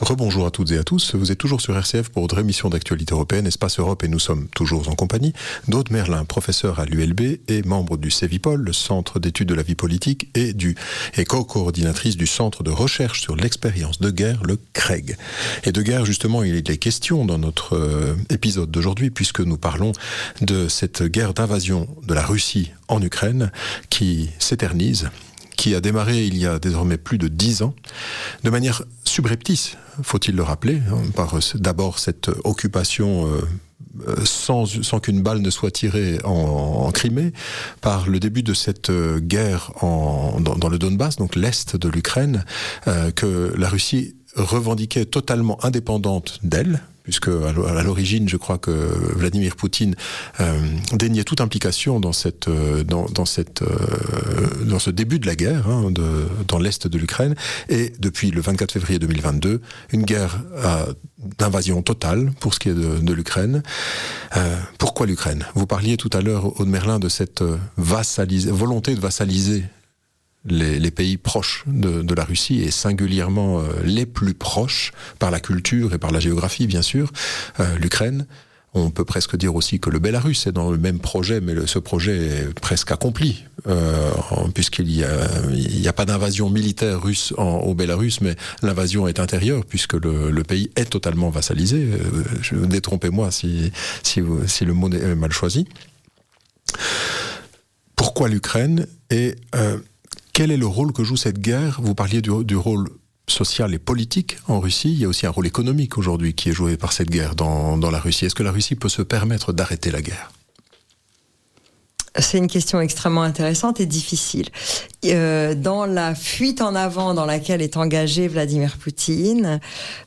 Rebonjour à toutes et à tous, vous êtes toujours sur RCF pour votre émission d'actualité européenne Espace Europe et nous sommes toujours en compagnie d'Aude Merlin, professeur à l'ULB et membre du CEVIPOL, le Centre d'études de la vie politique et co-coordinatrice du Centre de recherche sur l'expérience de guerre, le CREG. Et de guerre justement il est question dans notre épisode d'aujourd'hui puisque nous parlons de cette guerre d'invasion de la Russie en Ukraine qui s'éternise, qui a démarré il y a désormais plus de 10 ans, de manière subreptice, faut-il le rappeler, par d'abord cette occupation sans qu'une balle ne soit tirée en Crimée, par le début de cette guerre dans le Donbass, donc l'est de l'Ukraine, que la Russie revendiquait totalement indépendante d'elle, puisque à l'origine, je crois que Vladimir Poutine déniait toute implication dans ce début de la guerre dans l'est de l'Ukraine, et depuis le 24 février 2022, une guerre d'invasion totale pour ce qui est de l'Ukraine. Pourquoi l'Ukraine ? Vous parliez tout à l'heure, Aude Merlin, de cette volonté de vassaliser les pays proches de la Russie et singulièrement les plus proches par la culture et par la géographie bien sûr, l'Ukraine. On peut presque dire aussi que le Bélarus est dans le même projet, mais ce projet est presque accompli, puisqu'il n'y a pas d'invasion militaire russe au Bélarus, mais l'invasion est intérieure, puisque le pays est totalement vassalisé. Détrompez-moi si le mot est mal choisi. Pourquoi l'Ukraine et quel est le rôle que joue cette guerre ? Vous parliez du rôle social et politique en Russie. Il y a aussi un rôle économique aujourd'hui qui est joué par cette guerre dans la Russie. Est-ce que la Russie peut se permettre d'arrêter la guerre ? C'est une question extrêmement intéressante et difficile. Dans la fuite en avant dans laquelle est engagé Vladimir Poutine,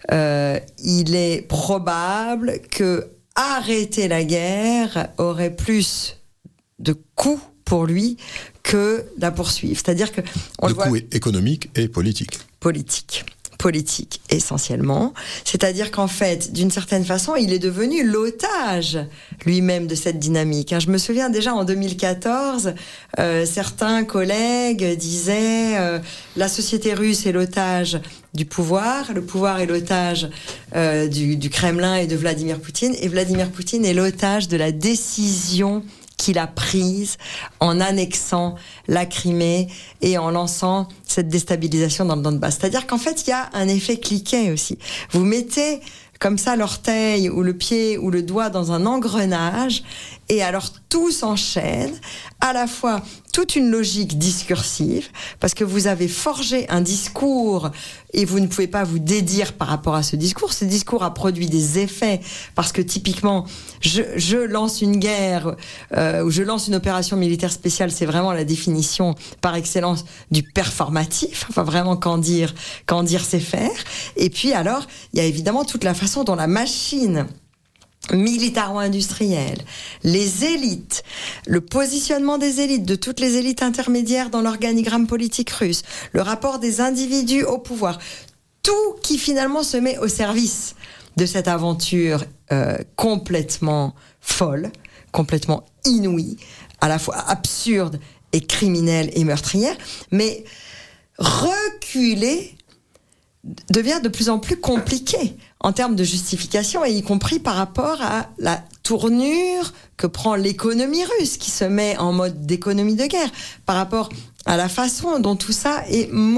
il est probable que arrêter la guerre aurait plus de coûts pour lui que la poursuivre. C'est-à-dire que le coût est économique et politique. Politique essentiellement. C'est-à-dire qu'en fait, d'une certaine façon, il est devenu l'otage lui-même de cette dynamique. Je me souviens déjà en 2014, certains collègues disaient la société russe est l'otage du pouvoir, le pouvoir est l'otage du Kremlin et de Vladimir Poutine, et Vladimir Poutine est l'otage de la décision qu'il a prise en annexant la Crimée et en lançant cette déstabilisation dans le Donbass. C'est-à-dire qu'en fait, il y a un effet cliquet aussi. Vous mettez comme ça l'orteil ou le pied ou le doigt dans un engrenage et alors tout s'enchaîne, à la fois toute une logique discursive, parce que vous avez forgé un discours et vous ne pouvez pas vous dédire par rapport à ce discours. Ce discours a produit des effets, parce que typiquement, je lance une guerre ou je lance une opération militaire spéciale, c'est vraiment la définition par excellence du performatif, enfin vraiment qu'en dire c'est faire. Et puis alors, il y a évidemment toute la façon dont la machine militaro-industrielle, les élites, le positionnement des élites, de toutes les élites intermédiaires dans l'organigramme politique russe, le rapport des individus au pouvoir, tout qui finalement se met au service de cette aventure complètement folle, complètement inouïe, à la fois absurde et criminelle et meurtrière, mais reculer devient de plus en plus compliqué en termes de justification, et y compris par rapport à la tournure que prend l'économie russe, qui se met en mode d'économie de guerre, par rapport à la façon dont tout ça est